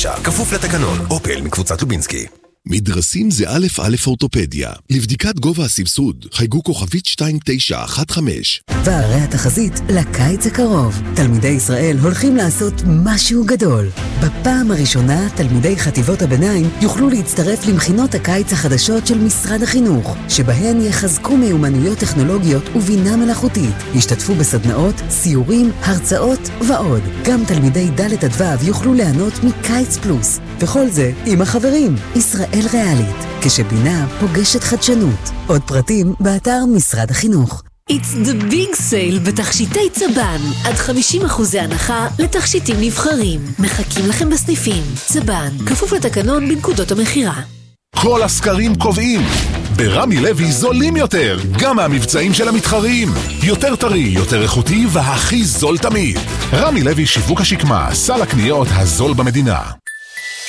כפוף לתקנון, אופל מקבוצת לובינסקי. מדרסים זה א' א' אורתופדיה. לבדיקת גובה הסבסוד, חייגו כוכבית 2915. והרי התחזית לקיץ הקרוב. תלמידי ישראל הולכים לעשות משהו גדול. בפעם הראשונה, תלמידי חטיבות הביניים יוכלו להצטרף למכינות הקיץ החדשות של משרד החינוך, שבהן יחזקו מיומנויות טכנולוגיות ובינה מלאכותית. ישתתפו בסדנאות, סיורים, הרצאות ועוד. גם תלמידי ד' עד ו' יוכלו ליהנות מקיץ פלוס. וכל זה עם החברים. ישראל ריאלית, כשבינה פוגשת חדשנות. עוד פרטים באתר משרד החינוך. It's the big sale בתכשיטי צבן. עד 50% הנחה לתכשיטים נבחרים. מחכים לכם בסניפים. צבן, כפוף לתקנון בנקודות המחירה. כל הסקרים קובעים. ברמי לוי זולים יותר, גם מהמבצעים של המתחרים. יותר טרי, יותר איכותי והכי זול תמיד. רמי לוי שיווק השקמה, סל הקניות הזול במדינה.